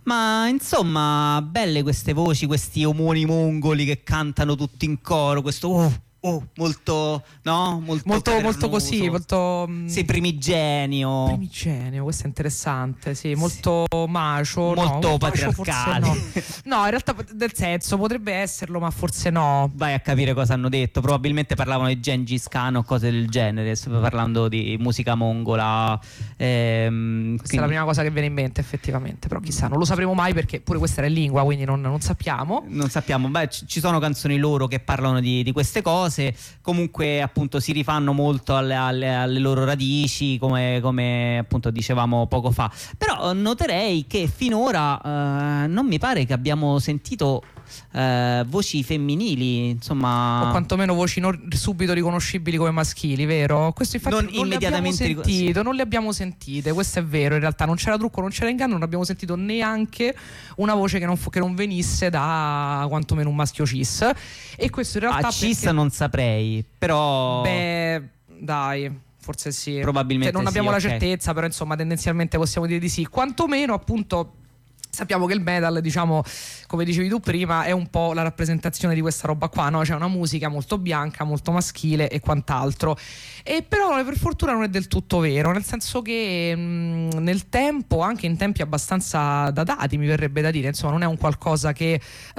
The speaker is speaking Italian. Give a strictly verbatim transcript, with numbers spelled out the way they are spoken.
Ma insomma, belle queste voci, questi omoni mongoli che cantano tutti in coro, questo oh, oh, molto, no? Molto, molto, molto così, molto sì, primigenio. Primigenio, questo è interessante, sì, molto sì. macio, molto no, patriarcale. Macio no. no, in realtà del senso potrebbe esserlo, ma forse no. Vai a capire cosa hanno detto. Probabilmente parlavano di Gengis Khan o cose del genere. Sto parlando di musica mongola. Ehm, questa quindi... è la prima cosa che viene in mente, effettivamente. Però chissà, non lo sapremo mai perché pure questa era in lingua, quindi non, non sappiamo. Non sappiamo. Beh, ci sono canzoni loro che parlano di, di queste cose. Comunque, appunto, si rifanno molto alle, alle, alle loro radici, come, come appunto dicevamo poco fa. Però noterei che finora eh, non mi pare che abbiamo sentito Uh, voci femminili, insomma, o quantomeno voci non subito riconoscibili come maschili, vero? Questo infatti non, non immediatamente le abbiamo sentito, sì. non le abbiamo sentite, questo è vero, in realtà non c'era trucco, non c'era inganno, non abbiamo sentito neanche una voce che non, fu, che non venisse da quantomeno un maschio cis. E questo in realtà a cis perché... non saprei, però beh, dai, forse sì, probabilmente cioè, non abbiamo sì, la okay. certezza, però insomma tendenzialmente possiamo dire di sì, quantomeno appunto. Sappiamo che il metal, diciamo, come dicevi tu prima, è un po' la rappresentazione di questa roba qua, no? C'è una musica molto bianca, molto maschile e quant'altro. E però per fortuna non è del tutto vero, nel senso che mh, nel tempo, anche in tempi abbastanza datati, mi verrebbe da dire, insomma, non è un qualcosa che